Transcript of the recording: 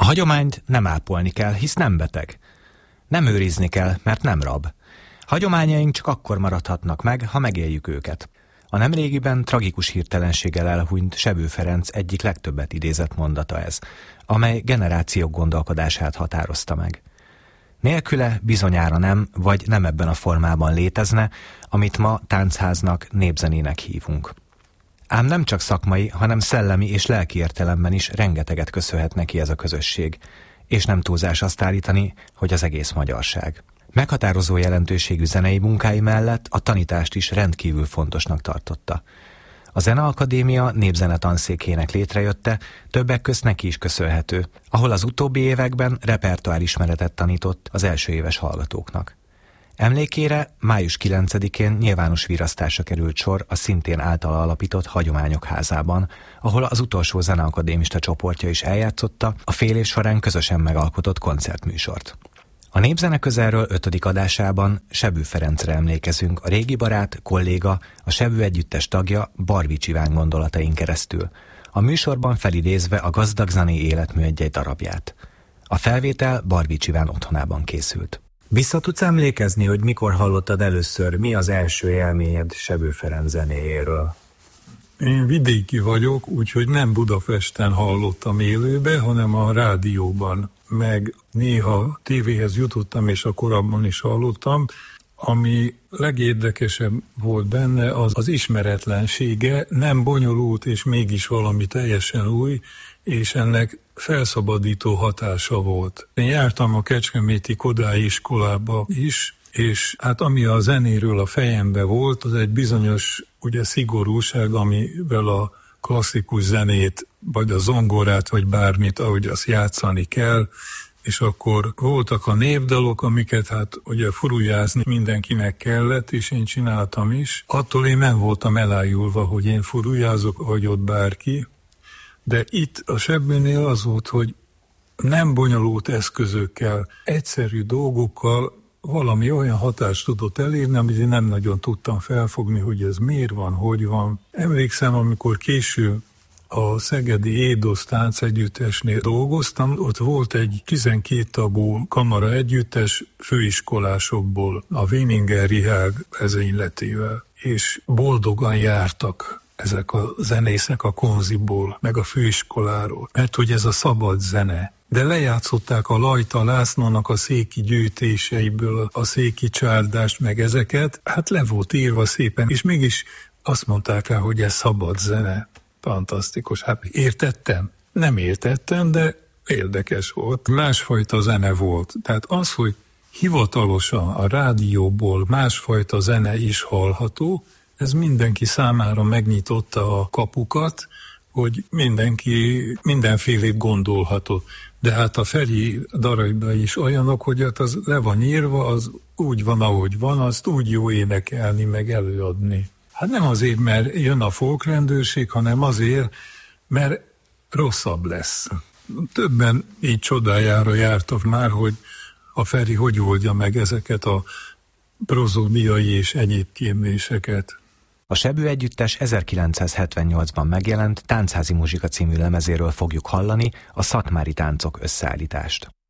A hagyományt nem ápolni kell, hisz nem beteg. Nem őrizni kell, mert nem rab. Hagyományaink csak akkor maradhatnak meg, ha megéljük őket. A nemrégiben tragikus hirtelenséggel elhunyt Sebő Ferenc egyik legtöbbet idézett mondata ez, amely generációk gondolkodását határozta meg. Nélküle bizonyára nem, vagy nem ebben a formában létezne, amit ma táncháznak, népzenének hívunk. Ám nem csak szakmai, hanem szellemi és lelki értelemben is rengeteget köszönhet neki ez a közösség, és nem túlzás azt állítani, hogy az egész magyarság. Meghatározó jelentőségű zenei munkái mellett a tanítást is rendkívül fontosnak tartotta. A Zeneakadémia népzenetanszékének létrejötte többek közt neki is köszönhető, ahol az utóbbi években repertoárismeretet tanított az első éves hallgatóknak. Emlékére május 9-én nyilvános virasztásra került sor a szintén általa alapított Hagyományok Házában, ahol az utolsó zeneakadémista csoportja is eljátszotta a fél év során közösen megalkotott koncertműsort. A Népzene Közelről 5. adásában Sebő Ferencre emlékezünk a régi barát, kolléga, a Sebő Együttes tagja Barvics Iván gondolatain keresztül, a műsorban felidézve a gazdag zenei életmű egy darabját. A felvétel Barvics Iván otthonában készült. Vissza tudsz emlékezni, hogy mikor hallottad először, mi az első élményed Sebő Ferenc zenéjéről? Én vidéki vagyok, úgyhogy nem Budapesten hallottam élőbe, hanem a rádióban. Meg néha tévéhez jutottam, és a korábban is hallottam. Ami legérdekesebb volt benne, az ismeretlensége, nem bonyolult, és mégis valami teljesen új, és ennek felszabadító hatása volt. Én jártam a kecskeméti Kodályi iskolába is, és hát ami a zenéről a fejembe volt, az egy bizonyos szigorúság, amivel a klasszikus zenét, vagy a zongorát, vagy bármit, ahogy azt játszani kell, és akkor voltak a népdalok, amiket furujázni mindenkinek kellett, és én csináltam is. Attól én nem voltam elájulva, hogy én furujázok, vagy ott bárki, de itt a Sebőnél az volt, hogy nem bonyolult eszközökkel, egyszerű dolgokkal valami olyan hatást tudott elérni, amit én nem nagyon tudtam felfogni, hogy ez miért van, hogy van. Emlékszem, amikor késő a szegedi Édosz táncegyüttesnél dolgoztam, ott volt egy 12 tagú kamara együttes főiskolásokból, a Wieninger Richard vezényletével, és boldogan jártak ezek a zenészek a konziból, meg a főiskoláról, mert hogy ez a szabad zene. De lejátszották a Lajta Lászlónak a széki gyűjtéseiből a széki csárdást, meg ezeket, hát le volt írva szépen, és mégis azt mondták rá, hogy ez szabad zene. Fantasztikus. Hát értettem? Nem értettem, de érdekes volt. Másfajta zene volt. Tehát az, hogy hivatalosan a rádióból másfajta zene is hallható, ez mindenki számára megnyitotta a kapukat, hogy mindenki mindenfélét gondolható. De hát a Feri darabjai is olyanok, hogy hát az le van írva, az úgy van, ahogy van, azt úgy jó énekelni, meg előadni. Hát nem azért, mert jön a folkrendőrség, hanem azért, mert rosszabb lesz. Többen így csodájára jártak már, hogy a Feri hogy oldja meg ezeket a prozódiai és egyéb kémléseket. A Sebő Együttes 1978-ban megjelent Táncházi Muzsika című lemezéről fogjuk hallani a Szatmári táncok összeállítást.